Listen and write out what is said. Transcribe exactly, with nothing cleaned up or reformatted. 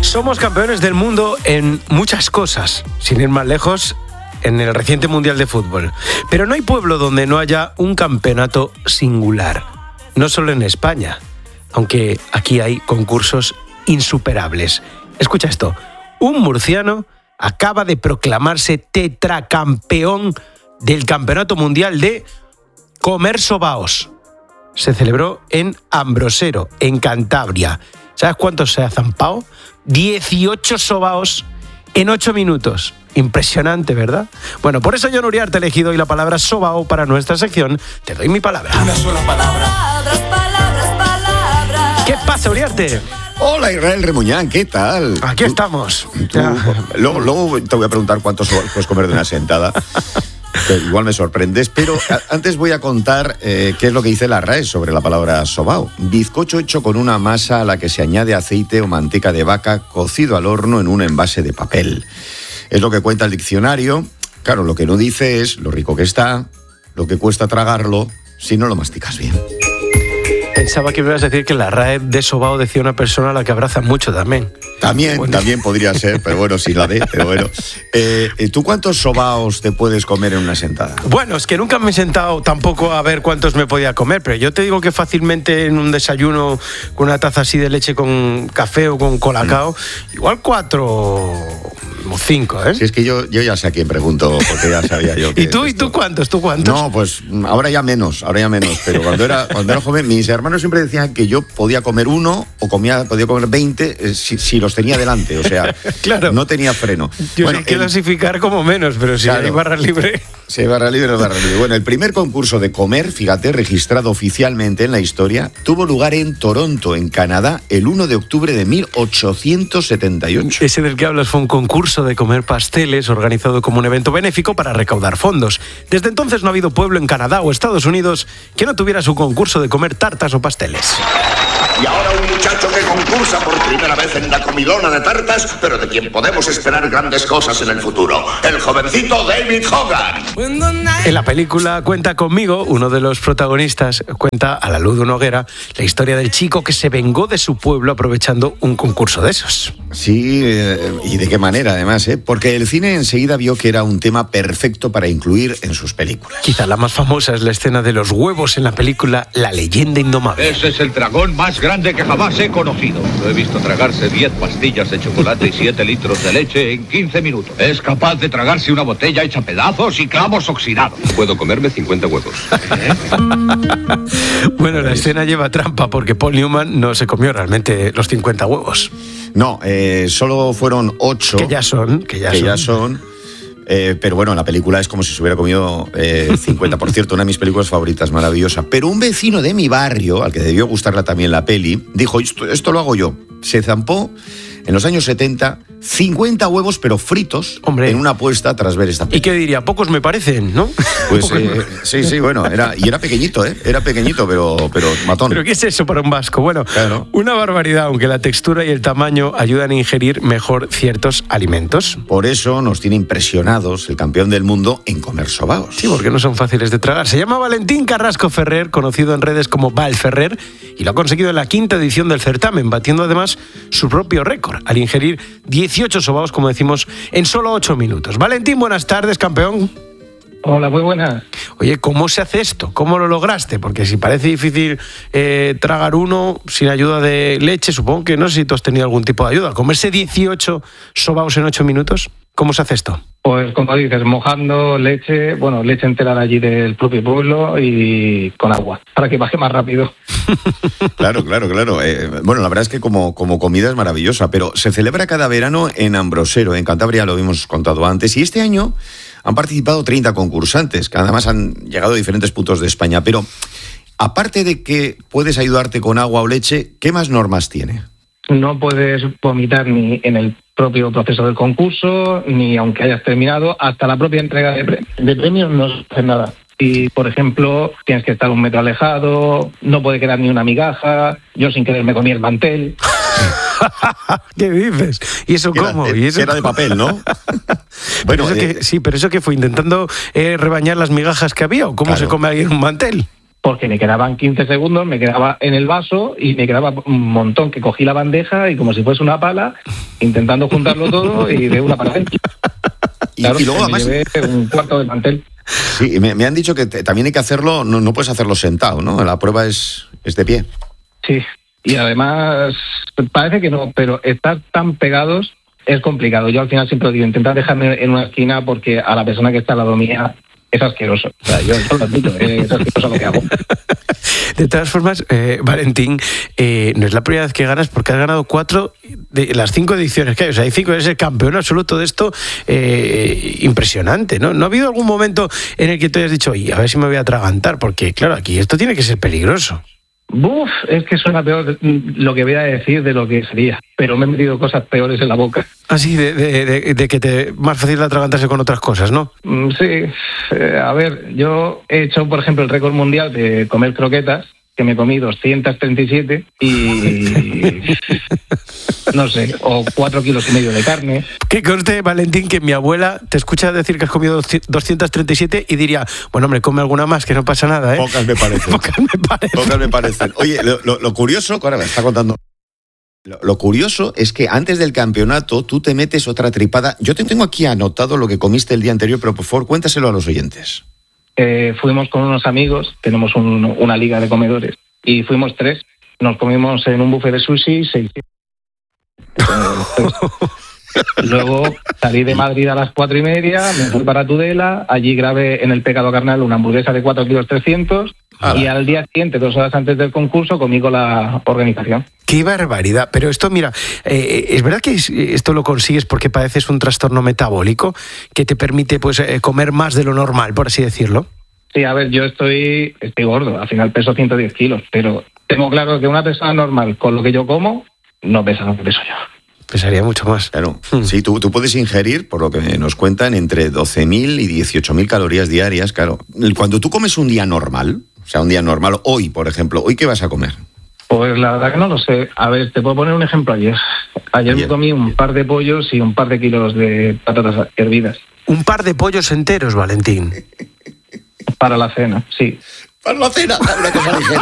Somos campeones del mundo en muchas cosas, sin ir más lejos, en el reciente Mundial de Fútbol. Pero no hay pueblo donde no haya un campeonato singular. No solo en España, aunque aquí hay concursos insuperables. Escucha esto. Un murciano acaba de proclamarse tetracampeón del Campeonato Mundial de Comer Sobaos. Se celebró en Ambrosero, en Cantabria. ¿Sabes cuántos se ha zampado? dieciocho sobaos en ocho minutos. Impresionante, ¿verdad? Bueno, por eso yo, Uriarte, he elegido hoy la palabra sobao para nuestra sección. Te doy mi palabra. Una sola palabra. Palabras, palabras, palabras. ¿Qué pasa, Uriarte? Hola, Israel Remuñán, ¿qué tal? Aquí ¿Tú, estamos. Tú, luego, luego te voy a preguntar cuántos sobaos puedes comer de una sentada. Igual me sorprendes, pero antes voy a contar eh, qué es lo que dice la R A E sobre la palabra sobao. Bizcocho hecho con una masa a la que se añade aceite o manteca de vaca cocido al horno en un envase de papel. Es lo que cuenta el diccionario. Claro, lo que no dice es lo rico que está, lo que cuesta tragarlo si no lo masticas bien. Pensaba que me ibas a decir que la R A E de sobao decía una persona a la que abrazan mucho también. También, bueno. también podría ser, pero bueno, sí la de, pero bueno. Eh, ¿Tú cuántos sobaos te puedes comer en una sentada? Bueno, es que nunca me he sentado tampoco a ver cuántos me podía comer, pero yo te digo que fácilmente en un desayuno con una taza así de leche con café o con colacao, mm. igual cuatro o cinco, ¿eh? Sí, es que yo, yo ya sé a quién pregunto, porque ya sabía yo que... ¿Y tú, ¿y tú cuántos? ¿Tú cuántos? No, pues ahora ya menos, ahora ya menos, pero cuando era, cuando era joven, mis hermanos siempre decían que yo podía comer uno o comía, podía comer veinte eh, si, si los tenía delante, o sea, claro. no tenía freno. Yo bueno, sé que el... clasificar como menos, pero si claro, hay barra libre... Sí, barra libre o barra libre. Bueno, el primer concurso de comer, fíjate, registrado oficialmente en la historia, tuvo lugar en Toronto, en Canadá, el uno de octubre de mil ochocientos setenta y ocho. Ese del que hablas fue un concurso de comer pasteles organizado como un evento benéfico para recaudar fondos. Desde entonces no ha habido pueblo en Canadá o Estados Unidos que no tuviera su concurso de comer tartas o pasteles. Y ahora un muchacho que concursa por primera vez en la comilona de tartas, pero de quien podemos esperar grandes cosas en el futuro. El jovencito David Hogan. En la película Cuenta conmigo, uno de los protagonistas cuenta a la luz de una hoguera la historia del chico que se vengó de su pueblo aprovechando un concurso de esos. Sí, eh, y de qué manera además, ¿eh? Porque el cine enseguida vio que era un tema perfecto para incluir en sus películas. Quizá la más famosa es la escena de los huevos en la película La leyenda indomable. Ese es el dragón más grande que jamás he conocido. Lo he visto tragarse diez pastillas de chocolate y siete litros de leche en quince minutos. Es capaz de tragarse una botella hecha pedazos y clavos oxidados. Puedo comerme cincuenta huevos. ¿Eh? Bueno, la escena lleva trampa porque Paul Newman no se comió realmente los cincuenta huevos. No, eh, solo fueron ocho. Que ya son, que ya que son. Ya son eh, pero bueno, la película es como si se hubiera comido eh, cincuenta. Por cierto, una de mis películas favoritas, maravillosa. Pero un vecino de mi barrio, al que debió gustarle también la peli, dijo, esto, esto lo hago yo. Se zampó en los años setenta cincuenta huevos, pero fritos, hombre, en una apuesta tras ver esta película. ¿Y qué diría? Pocos me parecen, ¿no? Pues eh, sí, sí, bueno, era, y era pequeñito, ¿eh? Era pequeñito, pero, pero matón. ¿Pero qué es eso para un vasco? Bueno, claro. Una barbaridad, aunque la textura y el tamaño ayudan a ingerir mejor ciertos alimentos. Por eso nos tiene impresionados el campeón del mundo en comer sobaos. Sí, porque no son fáciles de tragar. Se llama Valentín Carrasco Ferrer, conocido en redes como Val Ferrer, y lo ha conseguido en la quinta edición del certamen, batiendo además su propio récord, al ingerir dieciocho sobaos, como decimos, en solo ocho minutos. Valentín, buenas tardes, campeón. Hola, muy buenas. Oye, ¿cómo se hace esto? ¿Cómo lo lograste? Porque si parece difícil eh, tragar uno sin ayuda de leche, supongo que no sé si tú has tenido algún tipo de ayuda. ¿Comerse dieciocho sobaos en ocho minutos? ¿Cómo se hace esto? Pues como dices, mojando leche, bueno, leche entera de allí del propio pueblo y con agua, para que baje más rápido. Claro, claro, claro. Eh, bueno, la verdad es que como, como comida es maravillosa, pero se celebra cada verano en Ambrosero, en Cantabria, lo habíamos contado antes, y este año han participado treinta concursantes, que además han llegado a diferentes puntos de España, pero aparte de que puedes ayudarte con agua o leche, ¿qué más normas tiene? No puedes vomitar ni en el propio proceso del concurso, ni aunque hayas terminado, hasta la propia entrega de, pre- de premios no se hace nada. Y, por ejemplo, tienes que estar un metro alejado, no puede quedar ni una migaja, yo sin querer me comí el mantel. ¿Qué dices? ¿Y eso cómo? Era, ¿Y eso era de papel, ¿no? Bueno, eso eh, que, sí, pero eso que fue intentando eh, rebañar las migajas que había, ¿o cómo claro. se come alguien un mantel? Porque me quedaban quince segundos, me quedaba en el vaso y me quedaba un montón, que cogí la bandeja y como si fuese una pala, intentando juntarlo todo y de una para adentro. Y, Claro, y luego me además... llevé un cuarto de mantel. Sí, me, me han dicho que te- también hay que hacerlo, no, no puedes hacerlo sentado, ¿no? La prueba es, es de pie. Sí, y además parece que no, pero estar tan pegados es complicado. Yo al final siempre digo, intentar dejarme en una esquina porque a la persona que está al lado mía es asqueroso. O sea, yo, yo lo admito, es asqueroso lo que hago. De todas formas, eh, Valentín, eh, no es la primera vez que ganas porque has ganado cuatro de las cinco ediciones que hay. O sea, hay cinco, eres el campeón absoluto de esto. Eh, impresionante, ¿no? ¿No ha habido algún momento en el que te hayas dicho, oye, a ver si me voy a atragantar? Porque, claro, aquí esto tiene que ser peligroso. Buf, es que suena peor lo que voy a decir de lo que sería, pero me he metido cosas peores en la boca. Así, de, de, de, de que te más fácil atragantarse con otras cosas, ¿no? Mm, Sí, eh, a ver, yo he hecho, por ejemplo, el récord mundial de comer croquetas, que me comí doscientas treinta y siete y... no sé, o cuatro kilos y medio de carne. Que conste, Valentín, que mi abuela te escucha decir que has comido doscientas treinta y siete y diría, bueno, hombre, come alguna más, que no pasa nada, ¿eh? Pocas me parecen. Pocas me parecen. Pocas me parecen. Oye, lo, lo- lo curioso, que ahora me está contando... Lo, lo curioso es que antes del campeonato tú te metes otra tripada. Yo te tengo aquí anotado lo que comiste el día anterior, pero por favor, cuéntaselo a los oyentes. Eh, fuimos con unos amigos, tenemos un- una liga de comedores, y fuimos tres. Nos comimos en un buffet de sushi seis. Luego salí de Madrid a las cuatro y media, me fui para Tudela, allí grabé en el Pecado Carnal una hamburguesa de cuatro kilos trescientos y al día siguiente, dos horas antes del concurso, comí con la organización. Qué barbaridad. Pero esto, mira, eh, ¿es verdad que es- esto lo consigues porque padeces un trastorno metabólico que te permite pues eh, comer más de lo normal, por así decirlo? Sí, a ver, yo estoy, estoy gordo, al final peso ciento diez kilos, pero tengo claro que una persona normal con lo que yo como no pesa lo que peso yo. Pesaría mucho más. Claro. Sí, tú, tú puedes ingerir, por lo que nos cuentan, entre doce mil y dieciocho mil calorías diarias, claro. Cuando tú comes un día normal, o sea, un día normal, hoy, por ejemplo, ¿hoy qué vas a comer? Pues la verdad que no lo sé. A ver, te puedo poner un ejemplo ayer. Ayer Ayer. me comí un par de pollos y un par de kilos de patatas hervidas Un par de pollos enteros, Valentín. para la cena, sí. Para la cena, una cosa ligera.